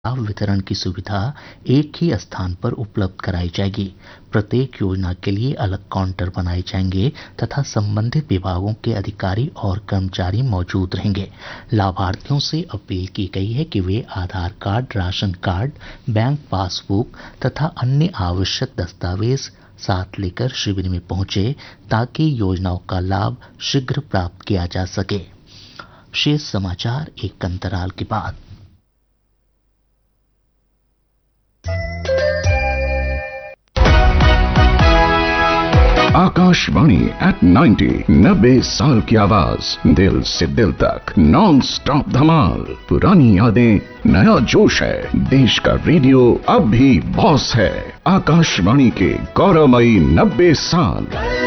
लाभ वितरण की सुविधा एक ही स्थान पर उपलब्ध कराई जाएगी। प्रत्येक योजना के लिए अलग काउंटर बनाए जाएंगे तथा संबंधित विभागों के अधिकारी और कर्मचारी मौजूद रहेंगे। लाभार्थियों से अपील की गई है कि वे आधार card, ration card, bank passbook तथा अन्य आवश्यक दस्तावेज साथ लेकर शिविर में पहुंचे ताकि योजनाओं का लाभ शीघ्र प्राप्त किया जा सके। शेष समाचार एक अंतराल के बाद। आकाशवाणी एट 90 90 साल की आवाज, दिल से दिल तक नॉन स्टॉप धमाल। पुरानी यादें, नया जोश है। देश का रेडियो अब भी बॉस है। आकाशवाणी के गौरवमयी 90 साल।